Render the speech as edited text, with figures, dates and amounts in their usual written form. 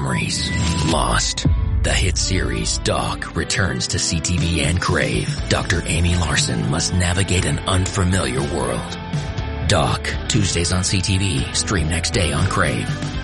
memories. Lost. The hit series Doc returns to CTV and Crave. Dr. Amy Larson must navigate an unfamiliar world. Doc, Tuesdays on CTV, stream next day on Crave.